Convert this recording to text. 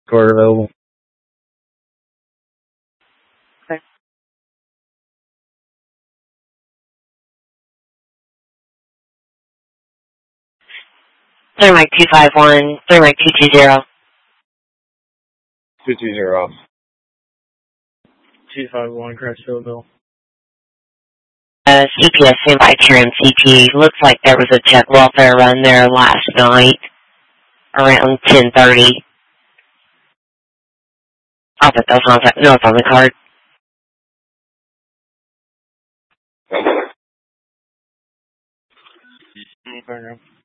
Card available. Okay. Thermite 251, Thermite 220. 220. 251, Crestfieldville. CPS standby to your MCT. Looks like there was a check welfare run there last night around 10:30. I'll put those notes on the card. Okay.